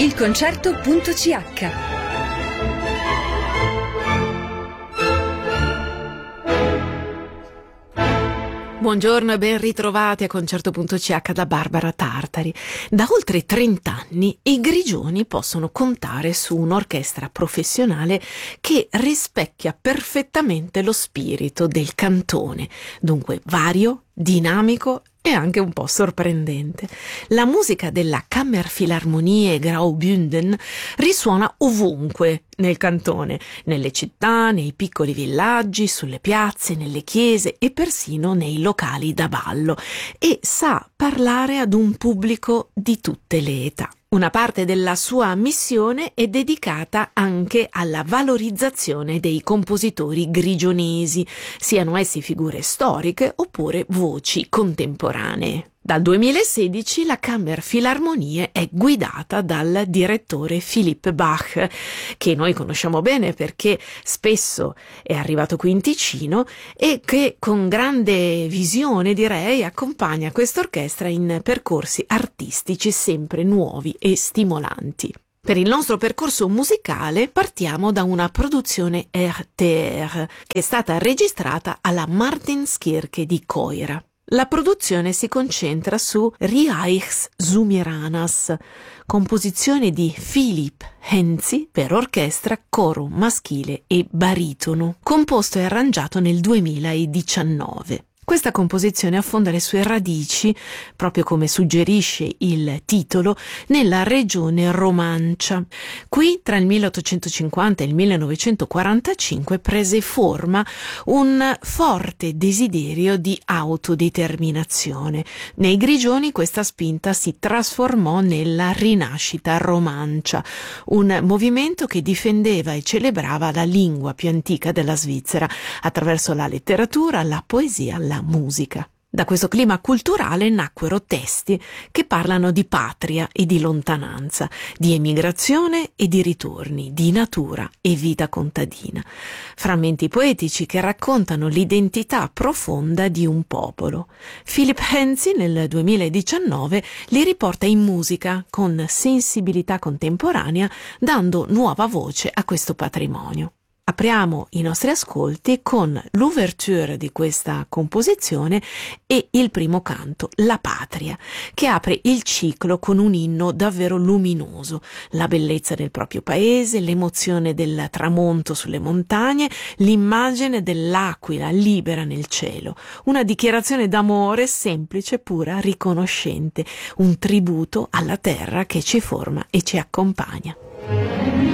ilconcerto.ch. Buongiorno e ben ritrovati a Concerto.ch da Barbara Tartari. Da oltre 30 anni i Grigioni possono contare su un'orchestra professionale che rispecchia perfettamente lo spirito del cantone, dunque vario, dinamico e anche un po' sorprendente. La musica della Kammerphilharmonie Graubünden risuona ovunque nel cantone, nelle città, nei piccoli villaggi, sulle piazze, nelle chiese e persino nei locali da ballo, e sa parlare ad un pubblico di tutte le età. Una parte della sua missione è dedicata anche alla valorizzazione dei compositori grigionesi, siano essi figure storiche oppure voci contemporanee. Dal 2016 la Kammerphilharmonie è guidata dal direttore Philipp Bach, che noi conosciamo bene perché spesso è arrivato qui in Ticino e che con grande visione, direi, accompagna quest'orchestra in percorsi artistici sempre nuovi e stimolanti. Per il nostro percorso musicale partiamo da una produzione RTR che è stata registrata alla Martinskirche di Coira. La produzione si concentra su Rieichs Sumiranas, composizione di Philipp Henzi per orchestra, coro maschile e baritono, composto e arrangiato nel 2019. Questa composizione affonda le sue radici, proprio come suggerisce il titolo, nella regione Romancia. Qui, tra il 1850 e il 1945, prese forma un forte desiderio di autodeterminazione. Nei Grigioni questa spinta si trasformò nella Rinascita Romancia, un movimento che difendeva e celebrava la lingua più antica della Svizzera attraverso la letteratura, la poesia, la musica. Da questo clima culturale nacquero testi che parlano di patria e di lontananza, di emigrazione e di ritorni, di natura e vita contadina. Frammenti poetici che raccontano l'identità profonda di un popolo. Philipp Henzi nel 2019 li riporta in musica con sensibilità contemporanea, dando nuova voce a questo patrimonio. Apriamo i nostri ascolti con l'ouverture di questa composizione e il primo canto, La Patria, che apre il ciclo con un inno davvero luminoso, la bellezza del proprio paese, l'emozione del tramonto sulle montagne, l'immagine dell'aquila libera nel cielo, una dichiarazione d'amore semplice, pura, riconoscente, un tributo alla terra che ci forma e ci accompagna.